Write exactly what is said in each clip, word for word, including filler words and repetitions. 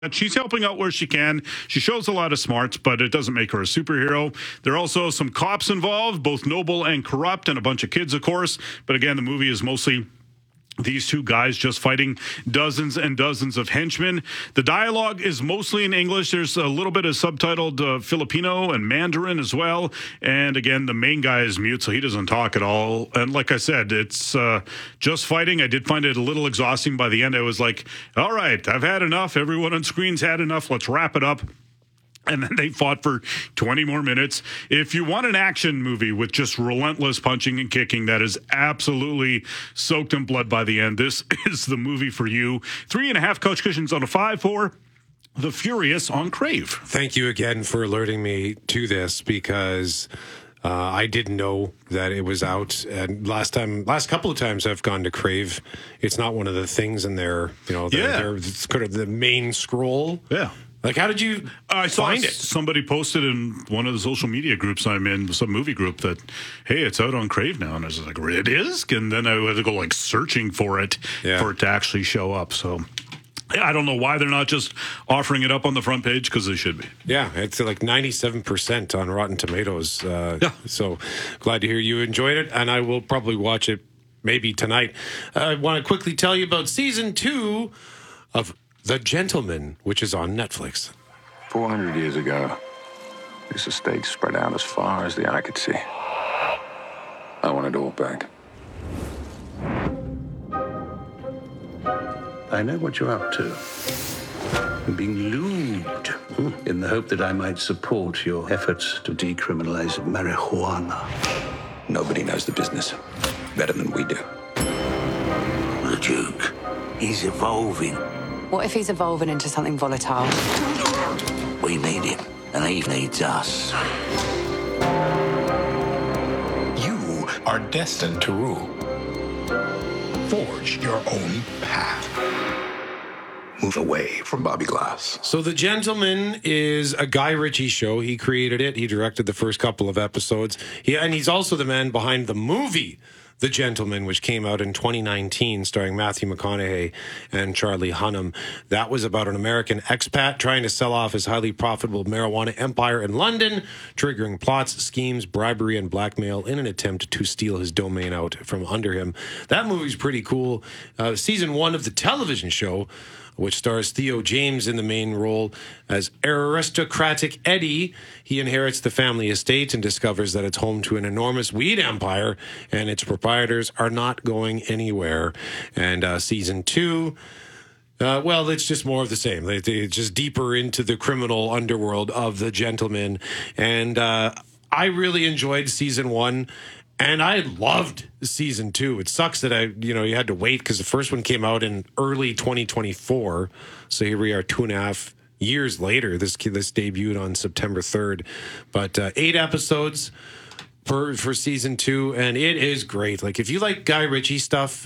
And she's helping out where she can. She shows a lot of smarts, but it doesn't make her a superhero. There are also some cops involved, both noble and corrupt, and a bunch of kids, of course. But again, the movie is mostly these two guys just fighting dozens and dozens of henchmen. The dialogue is mostly in English. There's a little bit of subtitled uh, Filipino and Mandarin as well. And again, the main guy is mute, so he doesn't talk at all. And like I said, it's uh, just fighting. I did find it a little exhausting by the end. I was like, all right, I've had enough. Everyone on screen's had enough. Let's wrap it up. And then they fought for twenty more minutes. If you want an action movie with just relentless punching and kicking that is absolutely soaked in blood by the end, this is the movie for you. Three and a half couch cushions on a five for The Furious on Crave. Thank you again for alerting me to this, because uh, I didn't know that it was out. And last time, last couple of times I've gone to Crave, it's not one of the things in there. You know, they're, Yeah. they're, it's kind of the main scroll. Yeah. Like, how did you I saw find it? Somebody posted in one of the social media groups I'm in, some movie group, that, hey, it's out on Crave now. And I was like, it is? And then I had to go like searching for it Yeah. for it to actually show up. So I don't know why they're not just offering it up on the front page, because they should be. Yeah, it's like ninety-seven percent on Rotten Tomatoes. Uh, Yeah. So glad to hear you enjoyed it, and I will probably watch it maybe tonight. I want to quickly tell you about season two of The Gentleman, which is on Netflix. four hundred years ago, this estate spread out as far as the eye could see. I want it all back. I know what you're up to. You're being lewd in the hope that I might support your efforts to decriminalize marijuana. Nobody knows the business better than we do. The Duke, he's evolving. What if he's evolving into something volatile? We need him, and he needs us. You are destined to rule. Forge your own path. Move away from Bobby Glass. So The Gentleman is a Guy Ritchie show. He created it. He directed the first couple of episodes. He, and he's also the man behind the movie The Gentleman, which came out in twenty nineteen, starring Matthew McConaughey and Charlie Hunnam. That was about an American expat trying to sell off his highly profitable marijuana empire in London, triggering plots, schemes, bribery, and blackmail in an attempt to steal his domain out from under him. That movie's pretty cool. Uh, season one of the television show, which stars Theo James in the main role as aristocratic Eddie. He inherits the family estate and discovers that it's home to an enormous weed empire, and its proprietors are not going anywhere. And uh, season two, uh, well, it's just more of the same. They, they just deeper into the criminal underworld of The Gentleman. And uh, I really enjoyed season one. And I loved season two. It sucks that I, you know, you had to wait because the first one came out in early twenty twenty-four. So here we are, two and a half years later. This this debuted on September third, but uh, eight episodes for for season two, and it is great. Like if you like Guy Ritchie stuff,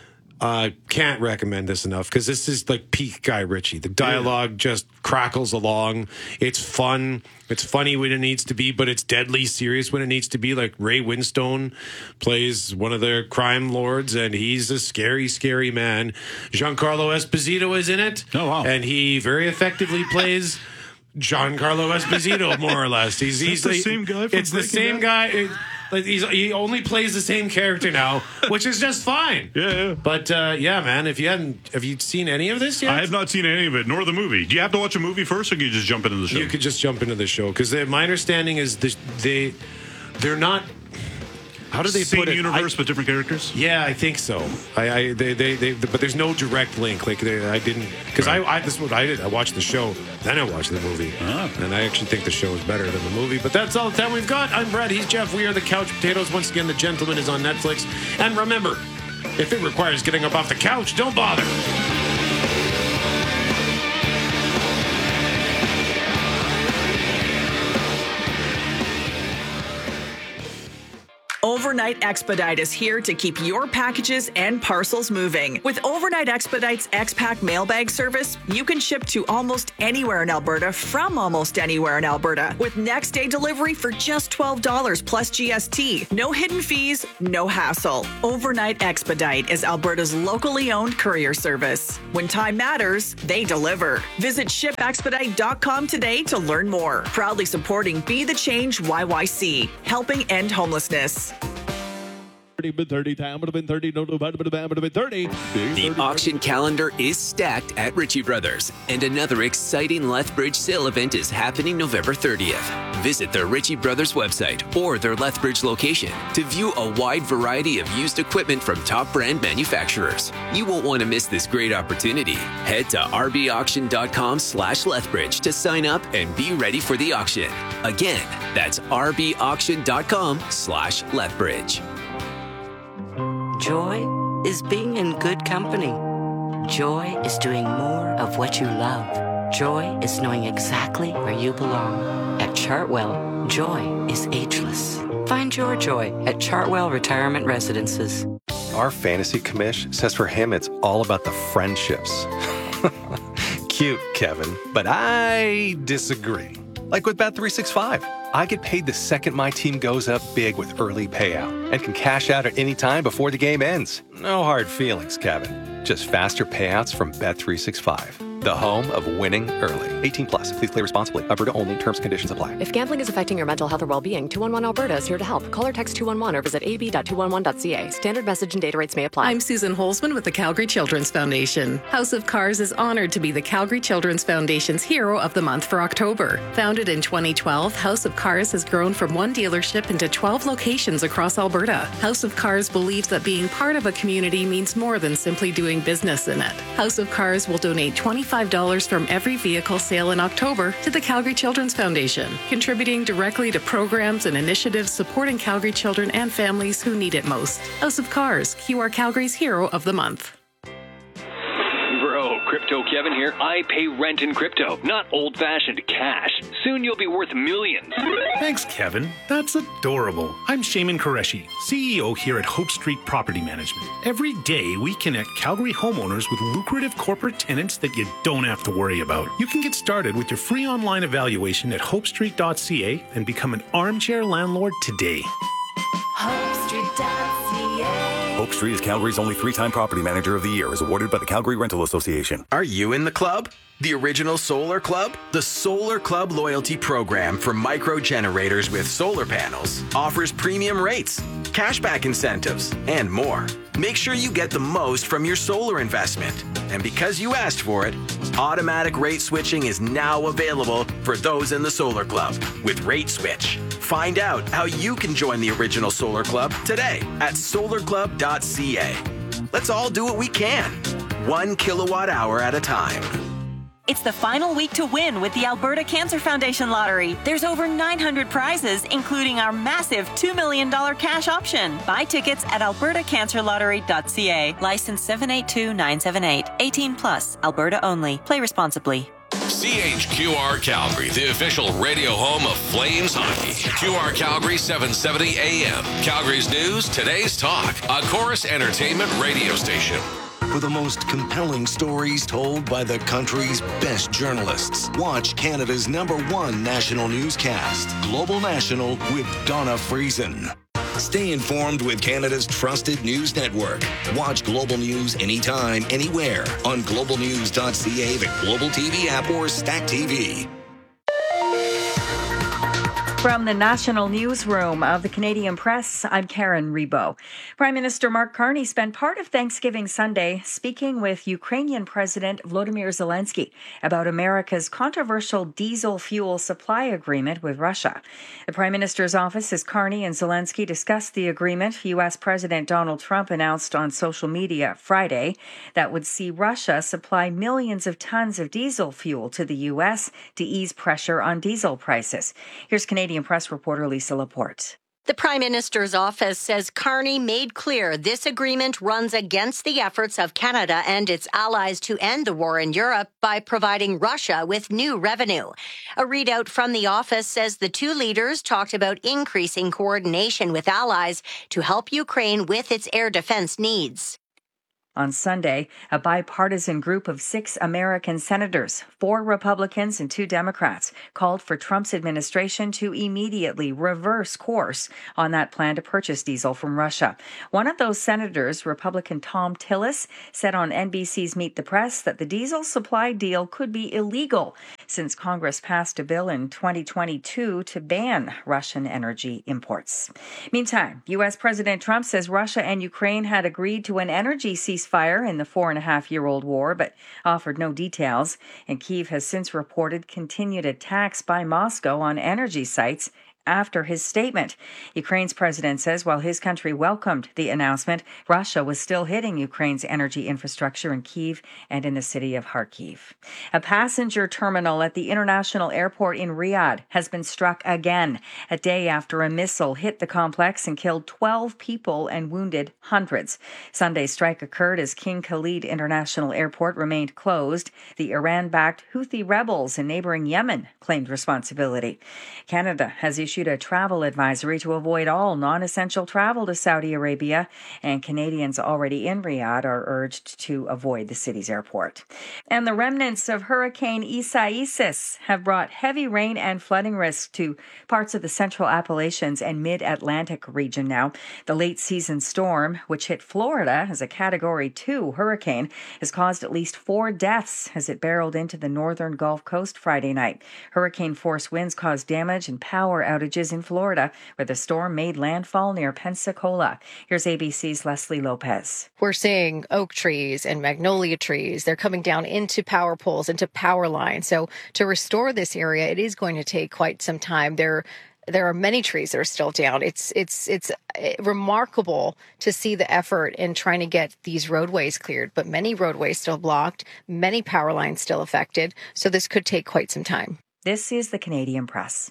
uh, can't recommend this enough, because this is like peak Guy Ritchie. The dialogue yeah. just crackles along. It's fun. It's funny when it needs to be, but it's deadly serious when it needs to be. Like Ray Winstone plays one of their crime lords, and he's a scary, scary man. Giancarlo Esposito is in it. Oh, wow. And he very effectively plays Giancarlo Esposito, more or less. He's, he's the same guy from It's the Breaking same Bad? guy. It, like he's, he only plays the same character now, which is just fine. Yeah, yeah. But uh, yeah, man, if you hadn't, have you seen any of this yet? I have not seen any of it, nor the movie. Do you have to watch a movie first, or can you just jump into the show? You could just jump into the show, because my understanding is this, they they're not. How do they Same put it? universe, I, but different characters? yeah, I think so. I, I they, they, they, but there's no direct link. Like they, I didn't, because I, I, this is what I did. I watched the show, then I watched the movie, Ah. and I actually think the show is better than the movie. But that's all the time we've got. I'm Brad. He's Jeff. We are the Couch Potatoes. Once again, The Gentleman is on Netflix. And remember, if it requires getting up off the couch, don't bother. Over Overnight Expedite is here to keep your packages and parcels moving. With Overnight Expedite's X-Pack mailbag service, you can ship to almost anywhere in Alberta from almost anywhere in Alberta with next day delivery for just twelve dollars plus G S T. No hidden fees, no hassle. Overnight Expedite is Alberta's locally owned courier service. When time matters, they deliver. Visit ship expedite dot com today to learn more. Proudly supporting Be the Change Y Y C, helping end homelessness. The auction calendar is stacked at Ritchie Brothers, and another exciting Lethbridge sale event is happening November thirtieth. Visit the Ritchie Brothers website or their Lethbridge location to view a wide variety of used equipment from top brand manufacturers. You won't want to miss this great opportunity. Head to r b auction dot com slash Lethbridge to sign up and be ready for the auction. Again, that's r b auction dot com slash Lethbridge. Joy is being in good company. Joy is doing more of what you love. Joy is knowing exactly where you belong. At Chartwell, joy is ageless. Find your joy at Chartwell Retirement Residences. Our fantasy commish says for him it's all about the friendships. Cute, Kevin, but I disagree. Like with Bet three sixty-five. I get paid the second my team goes up big with early payout and can cash out at any time before the game ends. No hard feelings, Kevin. Just faster payouts from Bet three sixty-five, the home of winning early. eighteen plus. Please play responsibly. Alberta only. Terms and conditions apply. If gambling is affecting your mental health or well-being, two one one Alberta is here to help. Call or text two one one or visit a b dot two one one dot c a. Standard message and data rates may apply. I'm Susan Holzman with the Calgary Children's Foundation. House of Cars is honored to be the Calgary Children's Foundation's Hero of the Month for October. Founded in twenty twelve, House of Cars has grown from one dealership into twelve locations across Alberta. House of Cars believes that being part of a community means more than simply doing business in it. House of Cars will donate twenty-five dollars from every vehicle sale in October to the Calgary Children's Foundation, contributing directly to programs and initiatives supporting Calgary children and families who need it most. House of Cars, Q R Calgary's Hero of the Month. Bro, Crypto Kevin here. I pay rent in crypto, not old-fashioned cash. Soon you'll be worth millions. Thanks, Kevin. That's adorable. I'm Shaman Qureshi, C E O here at Hope Street Property Management. Every day, we connect Calgary homeowners with lucrative corporate tenants that you don't have to worry about. You can get started with your free online evaluation at hope street dot c a and become an armchair landlord today. hope street dot c a. Hope Street is Calgary's only three-time property manager of the year, is awarded by the Calgary Rental Association. Are you in the club? The original Solar Club? The Solar Club loyalty program for micro generators with solar panels offers premium rates, cashback incentives, and more. Make sure you get the most from your solar investment. And because you asked for it, automatic rate switching is now available for those in the Solar Club with Rate Switch. Find out how you can join the original Solar Club today at solar club dot c a. Let's all do what we can, one kilowatt hour at a time. It's the final week to win with the Alberta Cancer Foundation Lottery. There's over nine hundred prizes, including our massive two million dollars cash option. Buy tickets at alberta cancer lottery dot c a. License seven eight two nine seven eight. eighteen plus. Alberta only. Play responsibly. C H Q R Calgary, the official radio home of Flames hockey. Q R Calgary seven seventy A M. Calgary's news, today's talk. A Chorus Entertainment radio station. For the most compelling stories told by the country's best journalists, watch Canada's number one national newscast, Global National with Donna Friesen. Stay informed with Canada's trusted news network. Watch Global News anytime, anywhere on global news dot c a, the Global T V app, or Stack T V. From the National Newsroom of the Canadian Press, I'm Karen Rebo. Prime Minister Mark Carney spent part of Thanksgiving Sunday speaking with Ukrainian President Volodymyr Zelensky about America's controversial diesel fuel supply agreement with Russia. The Prime Minister's office says Carney and Zelensky discussed the agreement U S. President Donald Trump announced on social media Friday that would see Russia supply millions of tons of diesel fuel to the U S to ease pressure on diesel prices. Here's Canadian Press reporter Lisa Laporte. The Prime Minister's office says Carney made clear this agreement runs against the efforts of Canada and its allies to end the war in Europe by providing Russia with new revenue. A readout from the office says the two leaders talked about increasing coordination with allies to help Ukraine with its air defense needs. On Sunday, a bipartisan group of six American senators, four Republicans and two Democrats, called for Trump's administration to immediately reverse course on that plan to purchase diesel from Russia. One of those senators, Republican Tom Tillis, said on N B C's Meet the Press that the diesel supply deal could be illegal since Congress passed a bill in twenty twenty-two to ban Russian energy imports. Meantime, U S. President Trump says Russia and Ukraine had agreed to an energy ceasefire in the four and a half year old war, but offered no details. And Kyiv has since reported continued attacks by Moscow on energy sites after his statement. Ukraine's president says while his country welcomed the announcement, Russia was still hitting Ukraine's energy infrastructure in Kyiv and in the city of Kharkiv. A passenger terminal at the international airport in Riyadh has been struck again, a day after a missile hit the complex and killed twelve people and wounded hundreds. Sunday's strike occurred as King Khalid International Airport remained closed. The Iran-backed Houthi rebels in neighboring Yemen claimed responsibility. Canada has issued a travel advisory to avoid all non-essential travel to Saudi Arabia, and Canadians already in Riyadh are urged to avoid the city's airport. And the remnants of Hurricane Isaias have brought heavy rain and flooding risks to parts of the Central Appalachians and Mid-Atlantic region now. The late-season storm, which hit Florida as a Category two hurricane, has caused at least four deaths as it barreled into the northern Gulf Coast Friday night. Hurricane-force winds caused damage and power outages in Florida, where the storm made landfall near Pensacola. Here's A B C's Leslie Lopez. We're seeing oak trees and magnolia trees. They're coming down into power poles, into power lines. So to restore this area, it is going to take quite some time. There There are many trees that are still down. It's it's it's remarkable to see the effort in trying to get these roadways cleared, but many roadways still blocked, many power lines still affected. So this could take quite some time. This is the Canadian Press.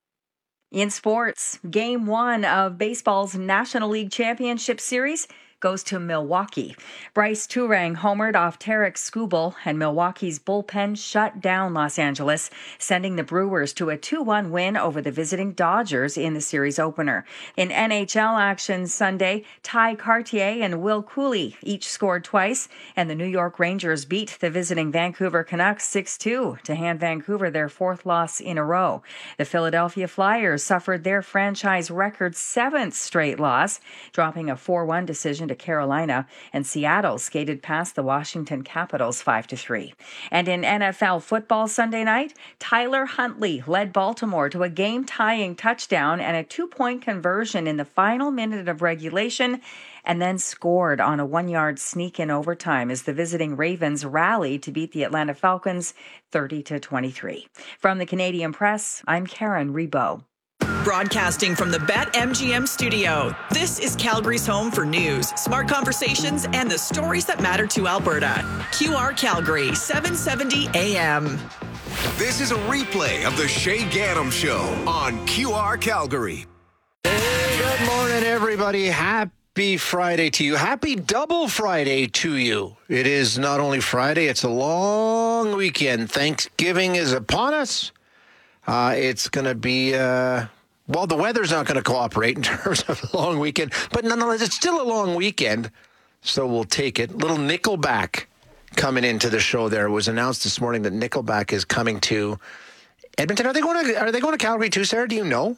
In sports, game one of baseball's National League Championship Series goes to Milwaukee. Bryce Turang homered off Tarek Skubal, and Milwaukee's bullpen shut down Los Angeles, sending the Brewers to a two one win over the visiting Dodgers in the series opener. In N H L action Sunday, Ty Cartier and Will Cooley each scored twice, and the New York Rangers beat the visiting Vancouver Canucks six two to hand Vancouver their fourth loss in a row. The Philadelphia Flyers suffered their franchise record seventh straight loss, dropping a four one decision to Carolina, and Seattle skated past the Washington Capitals five to three. And in N F L football Sunday night, Tyler Huntley led Baltimore to a game-tying touchdown and a two-point conversion in the final minute of regulation, and then scored on a one-yard sneak in overtime as the visiting Ravens rallied to beat the Atlanta Falcons thirty to twenty-three. From the Canadian Press, I'm Karen Rebo. Broadcasting from the BetMGM studio, this is Calgary's home for news, smart conversations, and the stories that matter to Alberta. Q R Calgary, seven seventy A M. This is a replay of the Shay Gaddam Show on Q R Calgary. Hey, good morning, everybody. Happy Friday to you. Happy double Friday to you. It is not only Friday, it's a long weekend. Thanksgiving is upon us. Uh, it's going to be... Uh, Well, the weather's not going to cooperate in terms of a long weekend, but nonetheless, it's still a long weekend, so we'll take it. Little Nickelback coming into the show there. It was announced this morning that Nickelback is coming to Edmonton. Are they going to Are they going to Calgary too, Sarah? Do you know?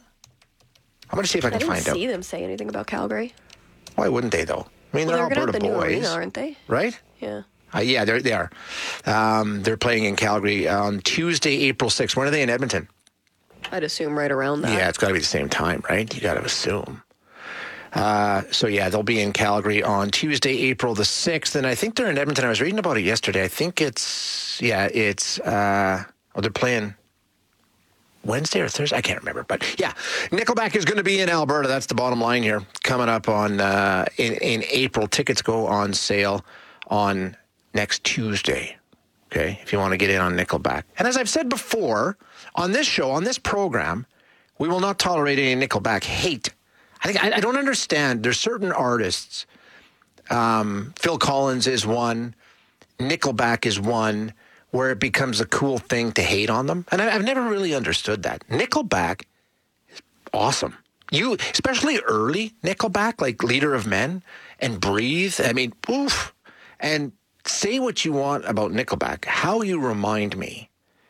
I'm going to see if I can I find out. didn't see them say anything about Calgary. Why wouldn't they, though? I mean, well, they're, they're Alberta gonna have the boys, new arena, aren't they? Right? Yeah. Uh, yeah, they're, they are. Um, they're playing in Calgary on Tuesday, April sixth. When are they in Edmonton? I'd assume right around that. Yeah, it's got to be the same time, right? You got to assume. Uh, so, yeah, they'll be in Calgary on Tuesday, April the sixth. And I think they're in Edmonton. I was reading about it yesterday. I think it's, yeah, it's, uh, oh, they're playing Wednesday or Thursday. I can't remember. But, yeah, Nickelback is going to be in Alberta. That's the bottom line here. Coming up on uh, in, in April. Tickets go on sale on next Tuesday. Okay, if you want to get in on Nickelback. And as I've said before, on this show, on this program, we will not tolerate any Nickelback hate. I think I, I don't understand. There's certain artists. Um, Phil Collins is one. Nickelback is one where it becomes a cool thing to hate on them. And I, I've never really understood that. Nickelback is awesome. You, especially early Nickelback, like Leader of Men and Breathe. I mean, oof. And say what you want about Nickelback. How You Remind Me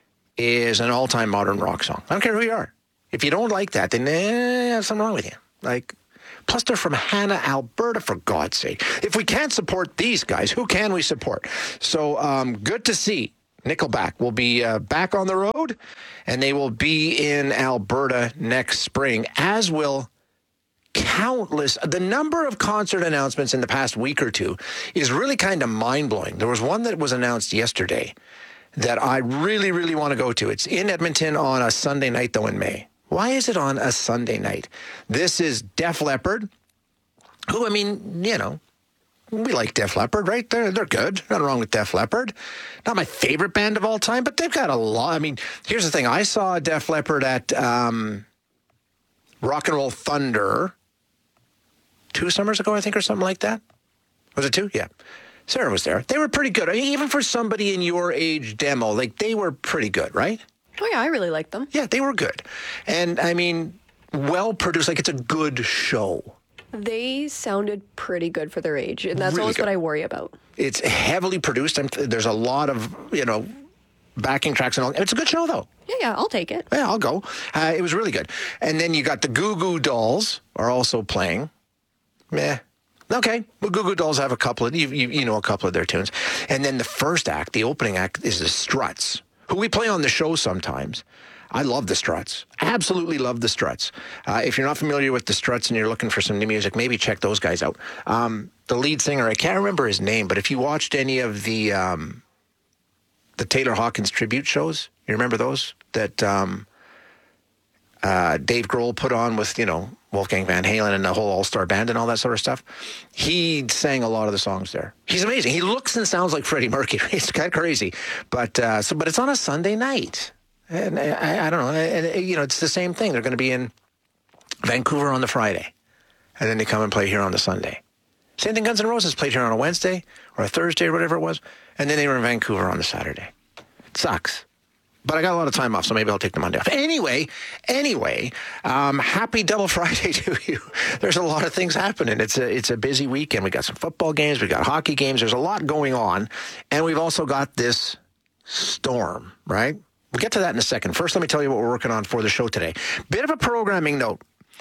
is an all-time modern rock song. I don't care who you are. If you don't like that, then eh, there's something wrong with you. Like, plus they're from Hanna, Alberta, for God's sake. If we can't support these guys, who can we support? So um, good to see Nickelback will be uh, back on the road, and they will be in Alberta next spring, as will countless. The number of concert announcements in the past week or two is really kind of mind-blowing. There was one that was announced yesterday that I really, really want to go to. It's in Edmonton on a Sunday night, though, in May. Why is it on a Sunday night? This is Def Leppard, who, I mean, you know, we like Def Leppard, right? They're, they're good. Nothing wrong with Def Leppard. Not my favorite band of all time, but they've got a lot. I mean, here's the thing. I saw Def Leppard at um, Rock and Roll Thunder two summers ago, I think, or something like that. Was it two? Yeah. Sarah was there. They were pretty good. I mean, even for somebody in your age demo, like, they were pretty good, right? Oh, yeah, I really liked them. Yeah, they were good. And, I mean, well-produced. Like, it's a good show. They sounded pretty good for their age, and that's Really always good. what I worry about. It's heavily produced. I'm, there's a lot of, you know, backing tracks and all. It's a good show, though. Yeah, yeah, I'll take it. Yeah, I'll go. Uh, it was really good. And then you got the Goo Goo Dolls are also playing. Meh. Okay. Well, Goo Goo Dolls have a couple of, you, you, you know, a couple of their tunes. And then the first act, the opening act, is the Struts, who we play on the show sometimes. I love the Struts. Absolutely love the Struts. Uh, if you're not familiar with the Struts and you're looking for some new music, maybe check those guys out. Um, the lead singer, I can't remember his name, but if you watched any of the um, the Taylor Hawkins tribute shows, you remember those that um, uh, Dave Grohl put on with, you know, Wolfgang Van Halen and the whole all-star band and all that sort of stuff? He sang a lot of the songs there. He's amazing. He looks and sounds like Freddie Mercury. It's kind of crazy. But, uh, so, but it's on a Sunday night. And I, I don't know. And, you know, it's the same thing. They're going to be in Vancouver on the Friday, and then they come and play here on the Sunday. Same thing. Guns N' Roses played here on a Wednesday or a Thursday or whatever it was, and then they were in Vancouver on the Saturday. It sucks. But I got a lot of time off, so maybe I'll take the Monday off. Anyway, anyway, um, happy Double Friday to you. There's a lot of things happening. It's a it's a busy weekend. We got some football games. We got hockey games. There's a lot going on, and we've also got this storm, right? We'll get to that in a second. First, let me tell you what we're working on for the show today. Bit of a programming note.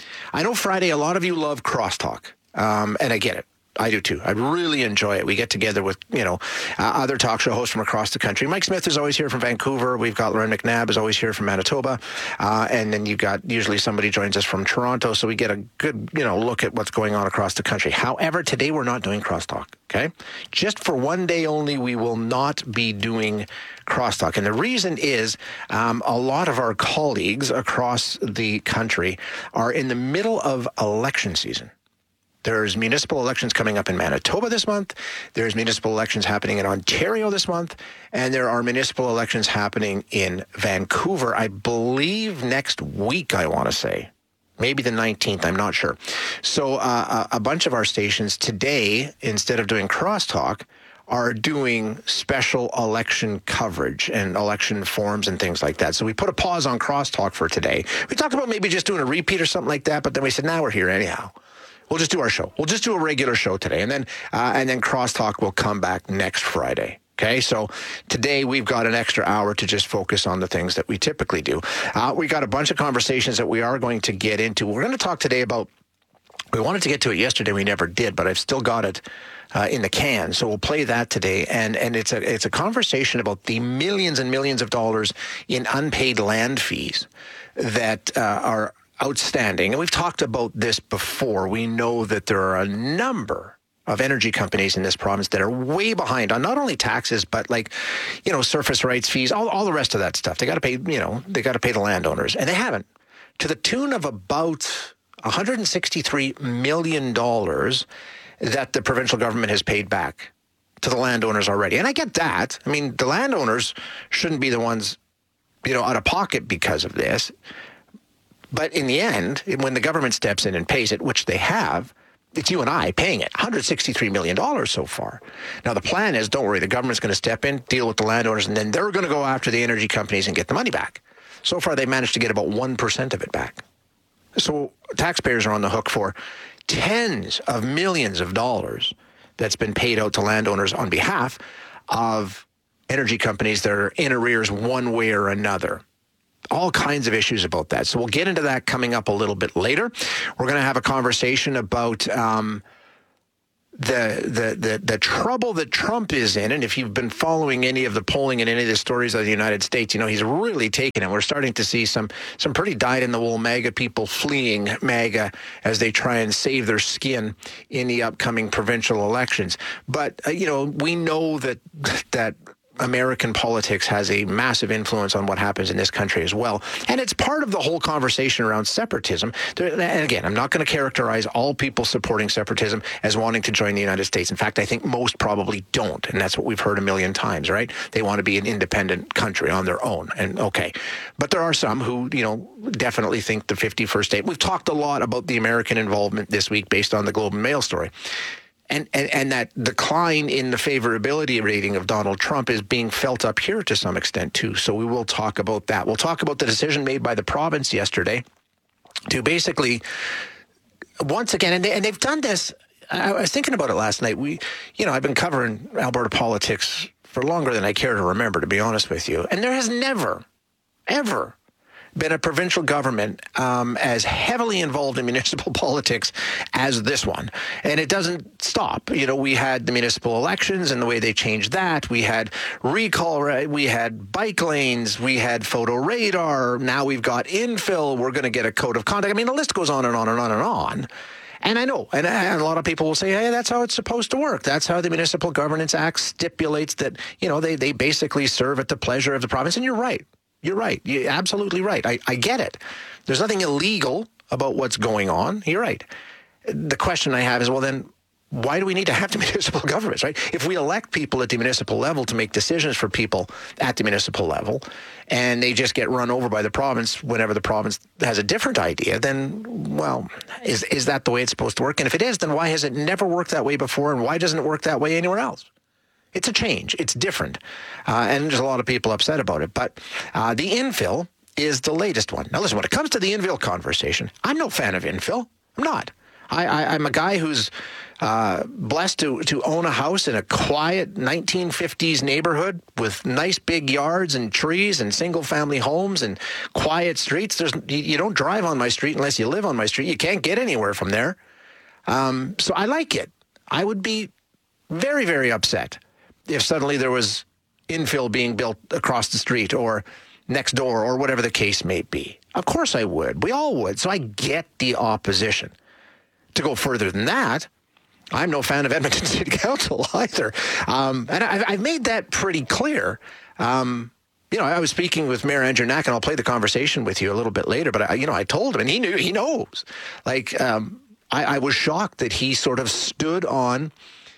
I know Friday, a lot of you love Crosstalk, um, and I get it. I do too. I really enjoy it. We get together with, you know, uh, other talk show hosts from across the country. Mike Smith is always here from Vancouver. We've got Lauren McNabb is always here from Manitoba. Uh, and then you've got usually somebody joins us from Toronto. So we get a good, you know, look at what's going on across the country. However, today we're not doing Crosstalk. Okay. Just for one day only, we will not be doing Crosstalk. And the reason is um, a lot of our colleagues across the country are in the middle of election season. There's municipal elections coming up in Manitoba this month. There's municipal elections happening in Ontario this month. And there are municipal elections happening in Vancouver, I believe next week, I want to say. Maybe the nineteenth, I'm not sure. So uh, a bunch of our stations today, instead of doing Crosstalk, are doing special election coverage and election forums and things like that. So we put a pause on Crosstalk for today. We talked about maybe just doing a repeat or something like that, but then we said, now we're here anyhow. We'll just do our show. We'll just do a regular show today, and then uh, and then Crosstalk will come back next Friday. Okay, so today we've got an extra hour to just focus on the things that we typically do. Uh, we got a bunch of conversations that we are going to get into. We're going to talk today about. We wanted to get to it yesterday, we never did, but I've still got it uh, in the can. So we'll play that today, and and it's a it's a conversation about the millions and millions of dollars in unpaid land fees that uh, are outstanding. And we've talked about this before. We know that there are a number of energy companies in this province that are way behind on not only taxes, but like, you know, surface rights fees, all, all the rest of that stuff. They got to pay, you know, they got to pay the landowners, and they haven't, to the tune of about one hundred sixty-three million dollars that the provincial government has paid back to the landowners already. And I get that. I mean, the landowners shouldn't be the ones, you know, out of pocket because of this. But in the end, when the government steps in and pays it, which they have, it's you and I paying it, one hundred sixty-three million dollars so far. Now, the plan is, don't worry, the government's going to step in, deal with the landowners, and then they're going to go after the energy companies and get the money back. So far, they managed to get about one percent of it back. So taxpayers are on the hook for tens of millions of dollars that's been paid out to landowners on behalf of energy companies that are in arrears one way or another. All kinds of issues about that. So we'll get into that coming up a little bit later. We're going to have a conversation about um, the, the the the trouble that Trump is in. And if you've been following any of the polling and any of the stories of the United States, you know, he's really taken it. We're starting to see some some pretty dyed-in-the-wool MAGA people fleeing MAGA as they try and save their skin in the upcoming provincial elections. But, uh, you know, we know that that American politics has a massive influence on what happens in this country as well. And it's part of the whole conversation around separatism. And again, I'm not going to characterize all people supporting separatism as wanting to join the United States. In fact, I think most probably don't. And that's what we've heard a million times, right? They want to be an independent country on their own. And okay. But there are some who, you know, definitely think the fifty-first state. We've talked a lot about the American involvement this week based on the Globe and Mail story. And, and and that decline in the favorability rating of Donald Trump is being felt up here to some extent, too. So we will talk about that. We'll talk about the decision made by the province yesterday to basically, once again, and, they, and they've done this. I was thinking about it last night. We, you know, I've been covering Alberta politics for longer than I care to remember, to be honest with you. And there has never, ever been a provincial government um, as heavily involved in municipal politics as this one. And it doesn't stop. You know, we had the municipal elections and the way they changed that. We had recall, right? We had bike lanes. We had photo radar. Now we've got infill. We're going to get a code of conduct. I mean, the list goes on and on and on and on. And I know, and, and a lot of people will say, hey, that's how it's supposed to work. That's how the Municipal Governance Act stipulates that, you know, they, they basically serve at the pleasure of the province. And you're right. You're right. You're absolutely right. I, I get it. There's nothing illegal about what's going on. You're right. The question I have is, well, then why do we need to have the municipal governments, right? If we elect people at the municipal level to make decisions for people at the municipal level and they just get run over by the province whenever the province has a different idea, then, well, is, is that the way it's supposed to work? And if it is, then why has it never worked that way before and why doesn't it work that way anywhere else? It's a change. It's different. Uh, and there's a lot of people upset about it. But uh, the infill is the latest one. Now, listen, when it comes to the infill conversation, I'm no fan of infill. I'm not. I, I, I'm a guy who's uh, blessed to, to own a house in a quiet nineteen fifties neighborhood with nice big yards and trees and single-family homes and quiet streets. There's you, you don't drive on my street unless you live on my street. You can't get anywhere from there. Um, so I like it. I would be very, very upset if suddenly there was infill being built across the street or next door or whatever the case may be. Of course I would. We all would. So I get the opposition. To go further than that, I'm no fan of Edmonton City Council either. Um, and I, I've made that pretty clear. Um, you know, I was speaking with Mayor Andrew Knack, and I'll play the conversation with you a little bit later, but I, you know, I told him, and he knew, he knows. Like, um, I, I was shocked that he sort of stood on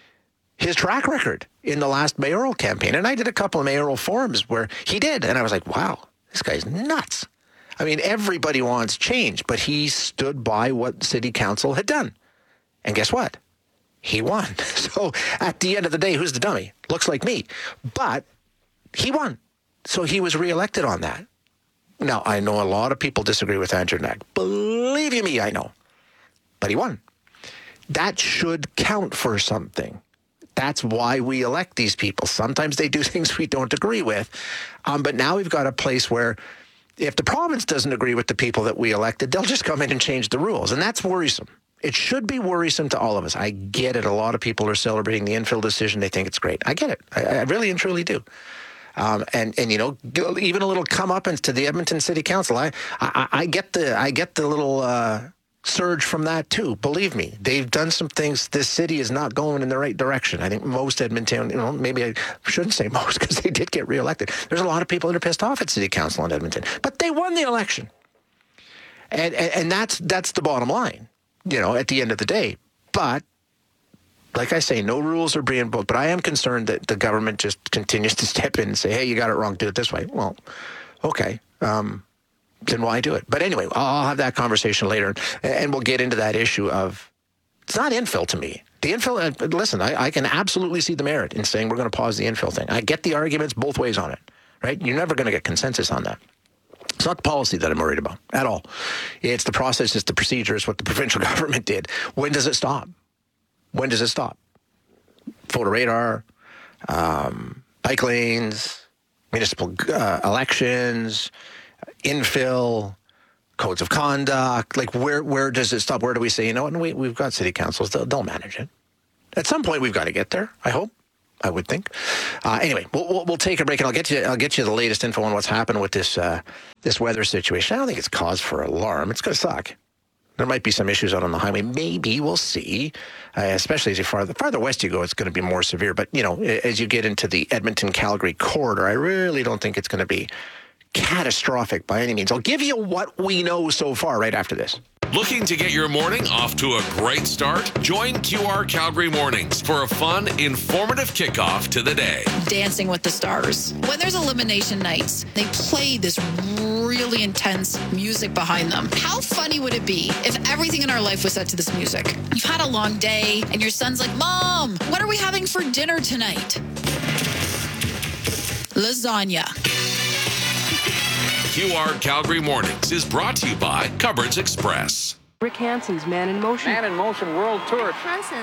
his track record in the last mayoral campaign. And I did a couple of mayoral forums where he did. And I was like, wow, this guy's nuts. I mean, everybody wants change, but he stood by what city council had done. And guess what? He won. So at the end of the day, who's the dummy? Looks like me. But he won. So he was reelected on that. Now, I know a lot of people disagree with Andrew Knack. Believe you me, I know. But he won. That should count for something. That's why we elect these people. Sometimes they do things we don't agree with. Um, but now we've got a place where if the province doesn't agree with the people that we elected, they'll just come in and change the rules. And that's worrisome. It should be worrisome to all of us. I get it. A lot of people are celebrating the infill decision. They think it's great. I get it. I, I really and truly do. Um, and, and, you know, even a little comeuppance to the Edmonton City Council. I, I, I get the, I get the little, uh, surge from that too. Believe me, they've done some things. This city is not going in the right direction. I think most Edmonton, you know, maybe I shouldn't say most because they did get reelected. There's a lot of people that are pissed off at city council in Edmonton, but they won the election. And, and, and that's, that's the bottom line, you know, at the end of the day. But like I say, no rules are being broken, but I am concerned that the government just continues to step in and say, hey, you got it wrong. Do it this way. Well, okay. Um, then why do it? But anyway, I'll have that conversation later, and we'll get into that issue of, it's not infill to me. The infill, uh, listen, I, I can absolutely see the merit in saying we're going to pause the infill thing. I get the arguments both ways on it, right? You're never going to get consensus on that. It's not the policy that I'm worried about at all. It's the process, it's the procedure, it's what the provincial government did. When does it stop? When does it stop? Photo radar, um, bike lanes, municipal uh, elections, infill, codes of conduct. Like, where where does it stop? Where do we say, you know what, we, we've got city councils, they'll, they'll manage it. At some point, we've got to get there, I hope. I would think. Uh, anyway, we'll, we'll we'll take a break, and I'll get you I'll get you the latest info on what's happened with this uh, this weather situation. I don't think it's cause for alarm. It's going to suck. There might be some issues out on the highway. Maybe we'll see. Uh, especially as you farther farther west you go, it's going to be more severe. But you know, as you get into the Edmonton-Calgary corridor, I really don't think it's going to be catastrophic by any means. I'll give you what we know so far right after this. Looking to get your morning off to a great start? Join Q R Calgary Mornings for a fun, informative kickoff to the day. Dancing with the Stars. When there's elimination nights, they play this really intense music behind them. How funny would it be if everything in our life was set to this music? You've had a long day, and your son's like, Mom, what are we having for dinner tonight? Lasagna. Q R Calgary Mornings is brought to you by Cupboards Express. Rick Hansen's Man in Motion. Man in Motion World Tour.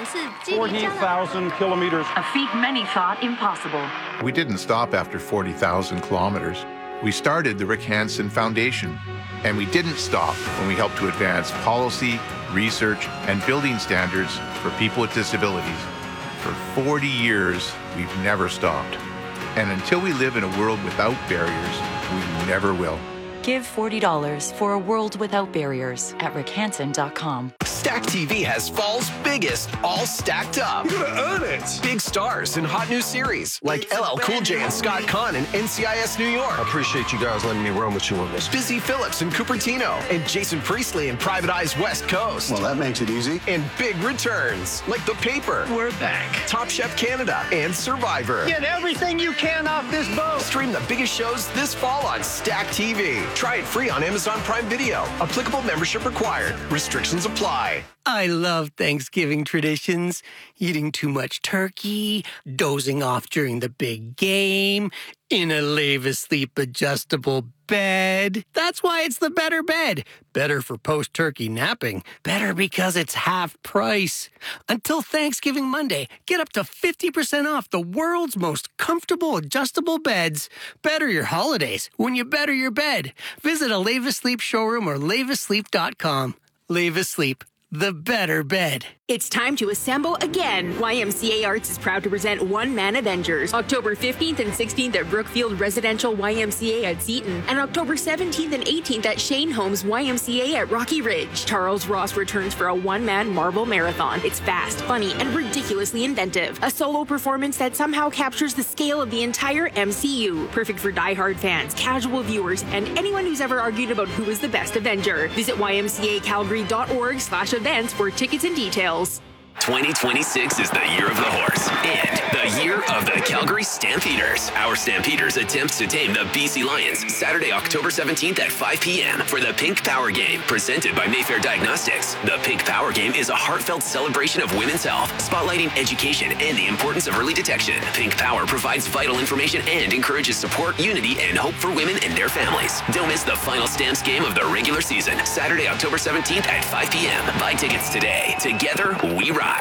forty thousand kilometers. A feat many thought impossible. We didn't stop after forty thousand kilometers. We started the Rick Hansen Foundation. And we didn't stop when we helped to advance policy, research, and building standards for people with disabilities. For forty years, we've never stopped. And until we live in a world without barriers, we never will. Give forty dollars for a world without barriers at rick hansen dot com. Stack T V has fall's biggest, all stacked up. You gotta earn it. Big stars in hot new series like L L Cool J and Scott Conn in N C I S New York. I appreciate you guys letting me run with you on this. Busy Phillips in Cupertino and Jason Priestley in Private Eyes West Coast. Well, that makes it easy. And big returns like The Paper. We're back. Top Chef Canada and Survivor. Get everything you can off this boat. Stream the biggest shows this fall on Stack T V. Try it free on Amazon Prime Video. Applicable membership required. Restrictions apply. I love Thanksgiving traditions. Eating too much turkey, dozing off during the big game, in a Lave-Asleep adjustable bed. That's why it's the better bed. Better for post-turkey napping. Better because it's half price. Until Thanksgiving Monday, get up to fifty percent off the world's most comfortable adjustable beds. Better your holidays when you better your bed. Visit a Lave-Asleep showroom or lave asleep dot com. Lave-Asleep. The better bed. It's time to assemble again. Y M C A Arts is proud to present One Man Avengers, October fifteenth and sixteenth at Brookfield Residential Y M C A at Seton, and October seventeenth and eighteenth at Shane Homes Y M C A at Rocky Ridge. Charles Ross returns for a one-man Marvel marathon. It's fast, funny, and ridiculously inventive. A solo performance that somehow captures the scale of the entire M C U. Perfect for die-hard fans, casual viewers, and anyone who's ever argued about who is the best Avenger. Visit y m c a calgary dot org slash events for tickets and details. twenty twenty-six is the year of the horse and the year of the Calgary Stampeders. Our Stampeders attempts to tame the B C Lions Saturday, October seventeenth at five p.m. for the Pink Power Game, presented by Mayfair Diagnostics. The Pink Power Game is a heartfelt celebration of women's health, spotlighting education and the importance of early detection. Pink Power provides vital information and encourages support, unity, and hope for women and their families. Don't miss the final Stamps game of the regular season, Saturday, October seventeenth at five p.m. Buy tickets today. Together, we ride.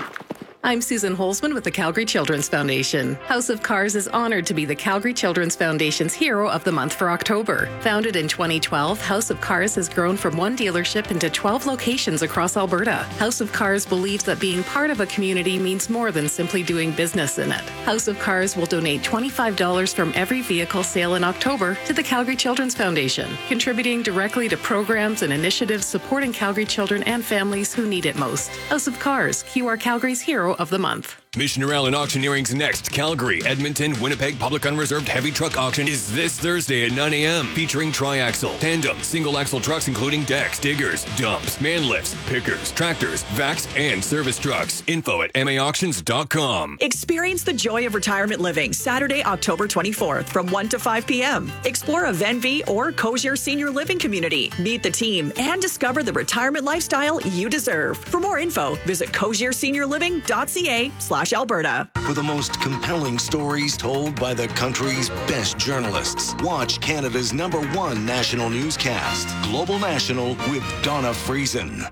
I'm Susan Holzman with the Calgary Children's Foundation. House of Cars is honored to be the Calgary Children's Foundation's Hero of the Month for October. Founded in twenty twelve, House of Cars has grown from one dealership into twelve locations across Alberta. House of Cars believes that being part of a community means more than simply doing business in it. House of Cars will donate twenty-five dollars from every vehicle sale in October to the Calgary Children's Foundation, contributing directly to programs and initiatives supporting Calgary children and families who need it most. House of Cars, Q R Calgary's Hero of the Month. Missioner Allen Auctioneering's next Calgary, Edmonton, Winnipeg Public Unreserved Heavy Truck Auction is this Thursday at nine a.m. featuring tri-axle, tandem, single-axle trucks including decks, diggers, dumps, man lifts, pickers, tractors, vacs, and service trucks. Info at m a auctions dot com. Experience the joy of retirement living Saturday, October twenty-fourth from one to five p.m. Explore a Venvi or Cozier Senior Living community. Meet the team and discover the retirement lifestyle you deserve. For more info, visit cozier senior living dot c a slash Alberta. For the most compelling stories told by the country's best journalists, watch Canada's number one national newscast, Global National with Donna Friesen.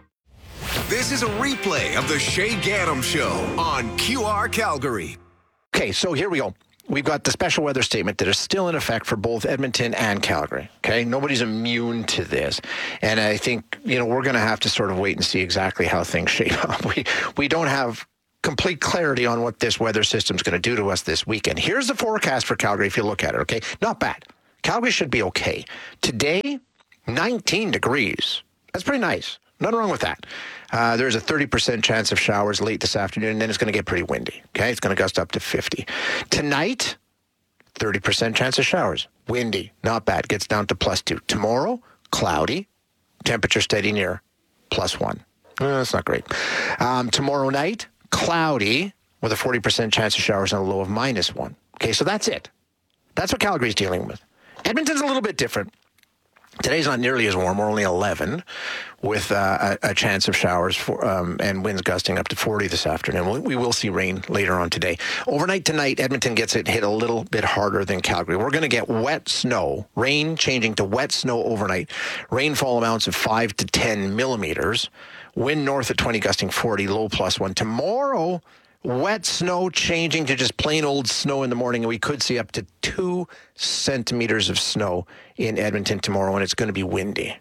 This is a replay of the Shay Gaddam Show on Q R Calgary. Okay, so here we go. We've got the special weather statement that is still in effect for both Edmonton and Calgary. Okay, nobody's immune to this. And I think, you know, we're going to have to sort of wait and see exactly how things shape up. We, we don't have complete clarity on what this weather system is going to do to us this weekend. Here's the forecast for Calgary if you look at it, okay? Not bad. Calgary should be okay. Today, nineteen degrees. That's pretty nice. Nothing wrong with that. Uh, there's a thirty percent chance of showers late this afternoon, and then it's going to get pretty windy, okay? It's going to gust up to fifty. Tonight, thirty percent chance of showers. Windy, not bad. Gets down to plus two. Tomorrow, cloudy. Temperature steady near plus one. Uh, that's not great. Um, tomorrow night, cloudy with a forty percent chance of showers and a low of minus one. Okay, so that's it. That's what Calgary's dealing with. Edmonton's a little bit different. Today's not nearly as warm. We're only eleven with uh, a, a chance of showers for, um, and winds gusting up to forty this afternoon. We, we will see rain later on today. Overnight tonight, Edmonton gets it hit a little bit harder than Calgary. We're going to get wet snow, rain changing to wet snow overnight. Rainfall amounts of five to ten millimeters. Wind north at twenty, gusting forty, low plus one. Tomorrow, wet snow changing to just plain old snow in the morning, and we could see up to two centimeters of snow in Edmonton tomorrow, and it's going to be windy.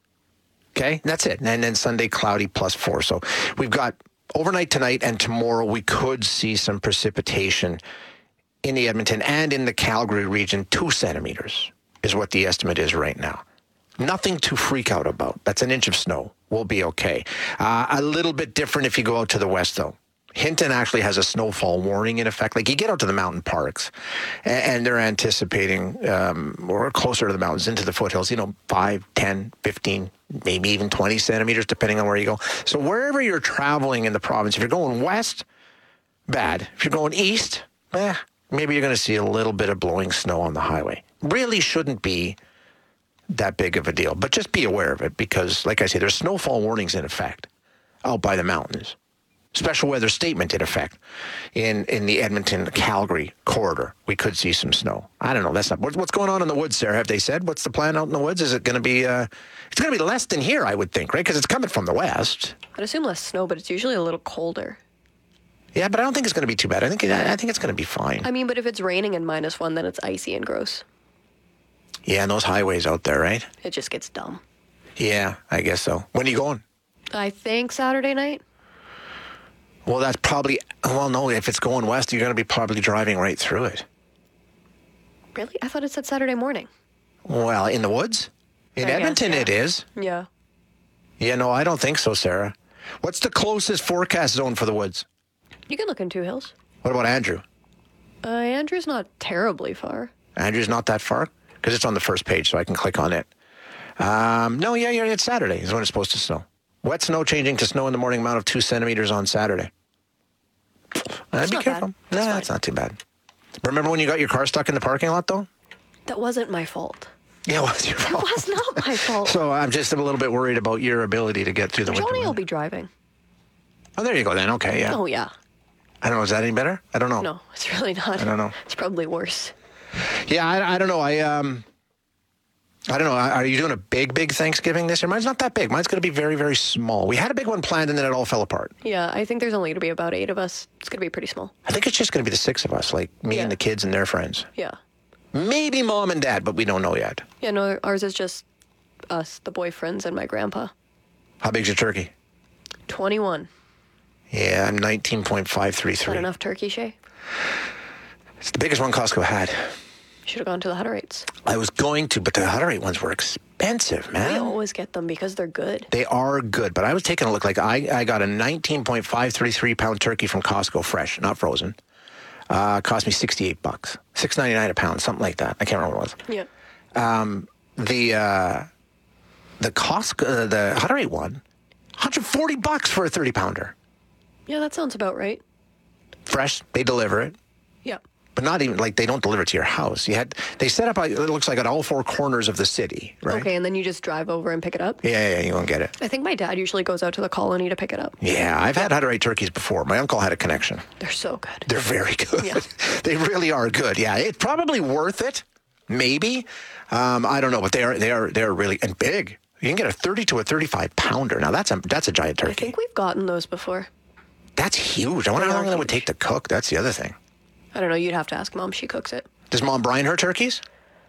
Okay, that's it. And then Sunday, cloudy, plus four. So we've got overnight tonight and tomorrow, we could see some precipitation in the Edmonton and in the Calgary region. Two centimeters is what the estimate is right now. Nothing to freak out about. That's an inch of snow. We'll be okay. Uh, a little bit different if you go out to the west, though. Hinton actually has a snowfall warning in effect. Like, you get out to the mountain parks, and, and they're anticipating, um, or closer to the mountains, into the foothills, you know, five, ten, fifteen, maybe even twenty centimeters, depending on where you go. So wherever you're traveling in the province, if you're going west, bad. If you're going east, eh, maybe you're going to see a little bit of blowing snow on the highway. Really shouldn't be that big of a deal, but just be aware of it because, like I say, there's snowfall warnings in effect out by the mountains. Special weather statement in effect in, in the Edmonton-Calgary corridor. We could see some snow. I don't know. That's not what's going on in the woods, Sarah. Have they said what's the plan out in the woods? Is it going to be? Uh, it's going to be less than here, I would think, right? Because it's coming from the west. I'd assume less snow, but it's usually a little colder. Yeah, but I don't think it's going to be too bad. I think I think it's going to be fine. I mean, but if it's raining and minus one, then it's icy and gross. Yeah, and those highways out there, right? It just gets dumb. Yeah, I guess so. When are you going? I think Saturday night. Well, that's probably, well, no, if it's going west, you're going to be probably driving right through it. Really? I thought it said Saturday morning. Well, in the woods? In I Edmonton, guess, yeah. it is. Yeah. Yeah, no, I don't think so, Sarah. What's the closest forecast zone for the woods? You can look in Two Hills. What about Andrew? Uh, Andrew's not terribly far. Andrew's not that far? Because it's on the first page, so I can click on it. Um, no, yeah, yeah, it's Saturday is when it's supposed to snow. Wet snow changing to snow in the morning, amount of two centimeters on Saturday. Uh, be careful. No, nah, that's not too bad. Remember when you got your car stuck in the parking lot, though? That wasn't my fault. Yeah, it was your fault. It was not my fault. So I'm just a little bit worried about your ability to get through the winter. Johnny will be driving. Oh, there you go then. Okay, yeah. Oh, yeah. I don't know. Is that any better? I don't know. No, it's really not. I don't know. It's probably worse. Yeah, I, I don't know. I um, I don't know. Are you doing a big, big Thanksgiving this year? Mine's not that big. Mine's going to be very, very small. We had a big one planned and then it all fell apart. Yeah, I think there's only going to be about eight of us. It's going to be pretty small. I think it's just going to be the six of us, like me yeah. and the kids and their friends. Yeah. Maybe mom and dad, but we don't know yet. Yeah, no, ours is just us, the boyfriends, and my grandpa. How big's your turkey? twenty-one. Yeah, I'm nineteen point five three three. Is that enough turkey, Shay? It's the biggest one Costco had. Should have gone to the Hutterites. I was going to, but the Hutterite ones were expensive, man. I always get them because they're good. They are good, but I was taking a look. Like I, I got a nineteen point five three three pound turkey from Costco, fresh, not frozen. Uh, cost me sixty-eight bucks, six ninety-nine a pound, something like that. I can't remember what it was. Yeah. Um, the uh, the Costco, uh, the Hutterite one, one hundred forty bucks for a thirty pounder. Yeah, that sounds about right. Fresh, they deliver it. Yeah. But not even, like, they don't deliver it to your house. You had, they set up, it looks like, at all four corners of the city, right? Okay, and then you just drive over and pick it up? Yeah, yeah, yeah, you won't get it. I think my dad usually goes out to the colony to pick it up. Yeah, I've had Hutterite turkeys before. My uncle had a connection. They're so good. They're very good. Yeah. They really are good. Yeah, it's probably worth it. Maybe. Um, I don't know, but they are, they are, they are really, and big. You can get a thirty to a thirty-five pounder. Now, that's a, that's a giant turkey. I think we've gotten those before. That's huge. I wonder They how are long that would huge. take to cook. That's the other thing. I don't know. You'd have to ask Mom. She cooks it. Does Mom brine her turkeys?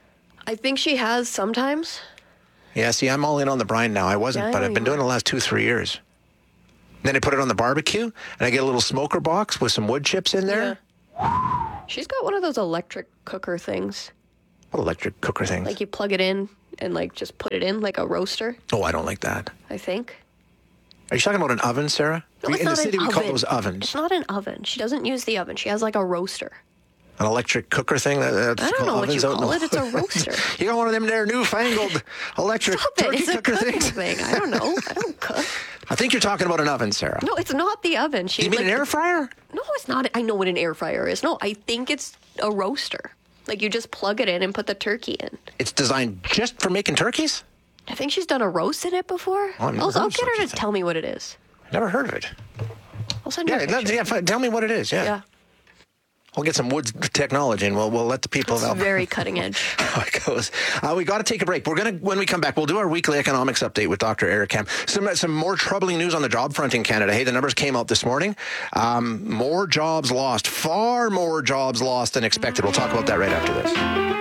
I think she has sometimes. Yeah, see, I'm all in on the brine now. I wasn't, Yeah, I but know I've been you doing it the last two, three years. Then I put it on the barbecue, and I get a little smoker box with some wood chips in there. Yeah. She's got one of those electric cooker things. What electric cooker things? Like you plug it in and like just put it in like a roaster, Oh, I don't like that. I think. Are you talking about an oven, Sarah? No, it's in not the city, an we call oven. those ovens. It's not an oven. She doesn't use the oven. She has like a roaster. An electric cooker thing? That, that's I don't called know what you ovens out in call the- it. It's a roaster. You got one of them there newfangled electric Stop it. turkey It's a cooker cooking things? thing. I don't know. I don't cook. I think you're talking about an oven, Sarah. No, it's not the oven. She, You mean like, an air fryer? No, it's not. I know what an air fryer is. No, I think it's a roaster. Like you just plug it in and put the turkey in. It's designed just for making turkeys? I think she's done a roast in it before. Oh, I've never I'll, heard I'll of get her such a to thing. tell me what it is. Never heard of it. I'll send you Yeah, a no, picture. yeah, fi- tell me what it is. Yeah. Yeah. We'll get some wood technology and we'll, we'll let the people It's know very cutting edge. how it goes. Uh, we got to take a break. We're going to, when we come back, we'll do our weekly economics update with Doctor Eric Kemp. Some, some more troubling news on the job front in Canada. Hey, the numbers came out this morning. Um, more jobs lost, far more jobs lost than expected. We'll talk about that right after this.